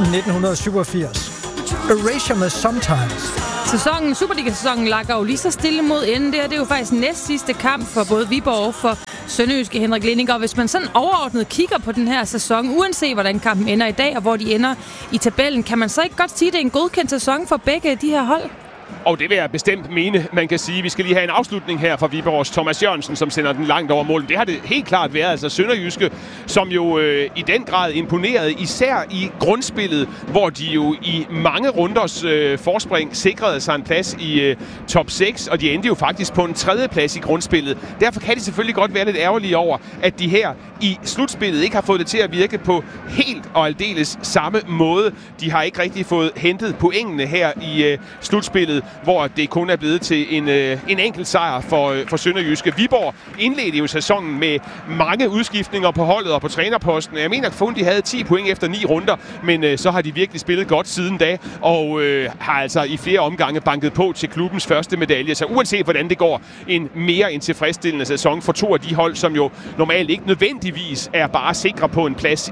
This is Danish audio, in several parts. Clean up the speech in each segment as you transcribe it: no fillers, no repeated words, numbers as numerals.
1987. Erasure med Sometimes. Superliga-sæsonen lakker jo lige så stille mod enden. Det er jo faktisk næst sidste kamp for både Viborg og for Sønderjyske Henrik Lindinger. Og hvis man sådan overordnet kigger på den her sæson, uanset hvordan kampen ender i dag og hvor de ender i tabellen, kan man så ikke godt sige, at det er en godkendt sæson for begge de her hold? Og det vil jeg bestemt mene. Man kan sige, at vi skal lige have en afslutning her fra Viborgs Thomas Jørgensen, som sender den langt over målen. Det har det helt klart været. Altså Sønderjyske, som jo i den grad imponerede, især i grundspillet, hvor de jo i mange runders forspring sikrede sig en plads i top 6, og de endte jo faktisk på en 3. plads i grundspillet. Derfor kan de selvfølgelig godt være lidt ærgerlige over, at de her i slutspillet ikke har fået det til at virke på helt og aldeles samme måde. De har ikke rigtig fået hentet pointene her i slutspillet, hvor det kun er blevet til en enkelt sejr for Sønderjyske. Viborg indledte jo sæsonen med mange udskiftninger på holdet og på trænerposten. Jeg mener, at de havde 10 point efter 9 runder, men så har de virkelig spillet godt siden da, og har altså i flere omgange banket på til klubbens første medalje. Så uanset hvordan det går, en mere end tilfredsstillende sæson for 2 af de hold, som jo normalt ikke nødvendigvis er bare sikre på en plads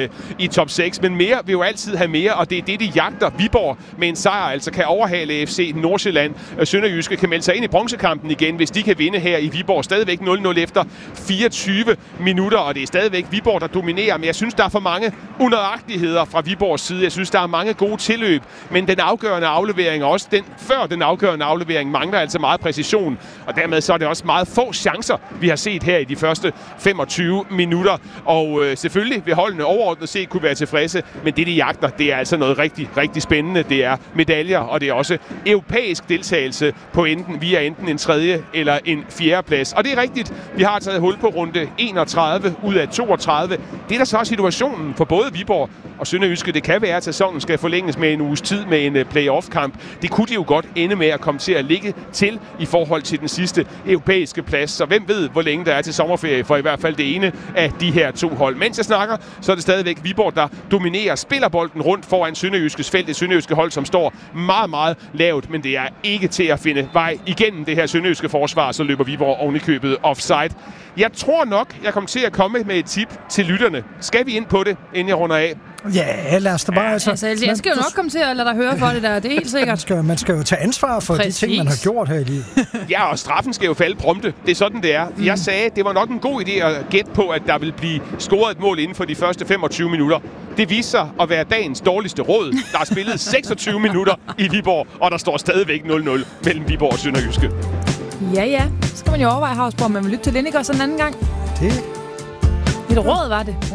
i top 6. Men mere vil jo altid have mere, og det er det, de jagter. Viborg med en sejr altså kan overhale FC Nordsjælland. Sønderjyske kan melde sig ind i bronzekampen igen, hvis de kan vinde her i Viborg. Stadigvæk 0-0 efter 24 minutter, og det er stadigvæk Viborg, der dominerer. Men jeg synes, der er for mange unøjagtigheder fra Viborgs side. Jeg synes, der er mange gode tilløb, men den afgørende aflevering, og også den afgørende aflevering, mangler altså meget præcision. Og dermed så er det også meget få chancer, vi har set her i de første 25 minutter. Og selvfølgelig vil holdene overordnet set kunne være tilfredse, men det, de jagter, det er altså noget rigtig, rigtig spændende. Det er medaljer, og det er også europæisk deltagelse på enten en 3. eller en 4. plads. Og det er rigtigt, vi har taget hul på runde 31 ud af 32. Det er der så også situationen for både Viborg og Sønderjyske. Det kan være, at sæsonen skal forlænges med en uges tid med en playoff-kamp. Det kunne de jo godt ende med at komme til at ligge til i forhold til den sidste europæiske plads. Så hvem ved, hvor længe der er til sommerferie for i hvert fald det ene af de her 2 hold. Mens jeg snakker, så er det stadigvæk Viborg, der dominerer, spiller bolden rundt foran Sønderjyskes felt. Det Sønderjyske hold, som står meget, meget lavt, men det er ikke til at finde vej igennem det her Sønderjyske forsvar, så løber Viborg oven i købet offside. Jeg tror nok, jeg kommer til at komme med et tip til lytterne. Skal vi ind på det, inden jeg runder af? Ja, lad os da bare... Jeg skal jo nok komme til at lade dig høre for det der, det er helt sikkert. Man skal jo tage ansvar for de ting, man har gjort her i livet. Ja, og straffen skal jo falde prompte. Det er sådan, det er. Jeg sagde, det var nok en god idé at gætte på, at der vil blive scoret et mål inden for de første 25 minutter. Det viser sig at være dagens dårligste råd. Der er spillet 26 minutter i Viborg, og der står stadigvæk 0-0 mellem Viborg og Sønderjyske. Ja. Så skal man jo overveje, Havsborg, man vil lytte til Lindinger sådan en anden gang. Det et råd var det.